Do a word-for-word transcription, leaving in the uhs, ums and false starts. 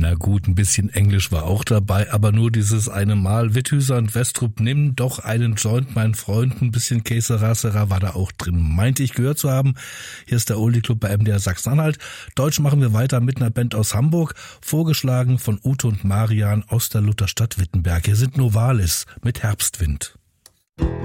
Na gut, ein bisschen Englisch war auch dabei, aber nur dieses eine Mal. Witthüser und Westrup, nimm doch einen Joint, mein Freund. Ein bisschen Käsera Sera war da auch drin, meinte ich gehört zu haben. Hier ist der Oldie Club bei M D R Sachsen-Anhalt. Deutsch machen wir weiter mit einer Band aus Hamburg, vorgeschlagen von Ute und Marian aus der Lutherstadt Wittenberg. Hier sind Novalis mit Herbstwind.